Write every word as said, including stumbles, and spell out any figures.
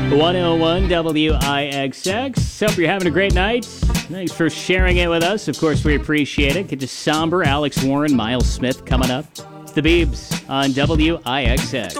one oh one W I X X. Hope you're having a great night. Thanks for sharing it with us. Of course, we appreciate it. Get to Somber, Alex Warren, Miles Smith coming up. It's the Beebs on W I X X.